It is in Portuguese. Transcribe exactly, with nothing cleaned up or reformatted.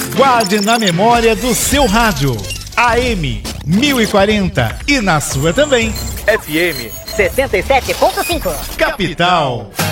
Guarde na memória do seu rádio. A M mil e quarenta e na sua também. F M sessenta e sete ponto cinco. Capital.